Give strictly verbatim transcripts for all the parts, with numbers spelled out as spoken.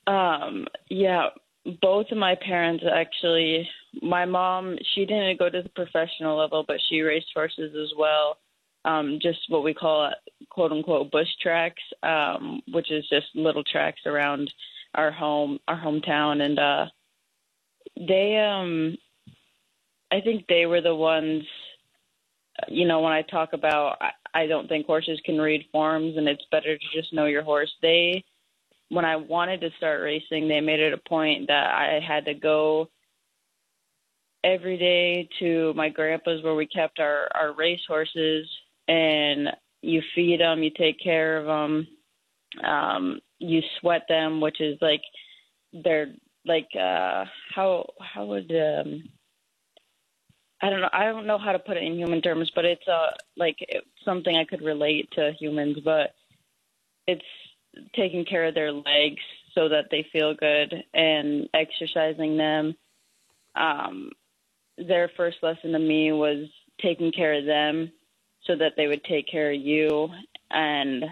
Um, yeah, both of my parents actually. My mom, she didn't go to the professional level, but she raced horses as well. Um, just what we call quote unquote bush tracks, um, which is just little tracks around our home, our hometown, and uh, they, um, I think they were the ones. You know, when I talk about, I, I don't think horses can read forms, and it's better to just know your horse. They, when I wanted to start racing, they made it a point that I had to go every day to my grandpa's where we kept our, our race horses, and you feed them, you take care of them, um, you sweat them, which is like, they're like, uh, how, how would, um, I don't know, I don't know how to put it in human terms, but it's, uh, like it's something I could relate to humans, but it's taking care of their legs so that they feel good and exercising them. Um, their first lesson to me was taking care of them so that they would take care of you. And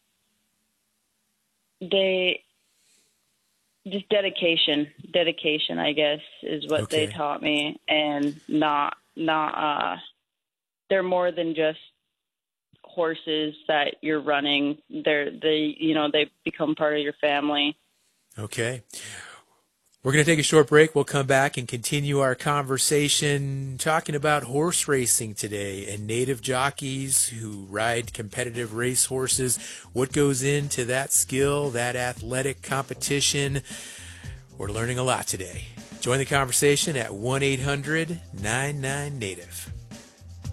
they just dedication, dedication, I guess, is what Okay. they taught me. And not, not, uh, they're more than just horses that you're running. They're, they, you know, they become part of your family. Okay. We're going to take a short break. We'll come back and continue our conversation talking about horse racing today and native jockeys who ride competitive race horses. What goes into that skill, that athletic competition? We're learning a lot today. Join the conversation at one eight hundred nine nine native.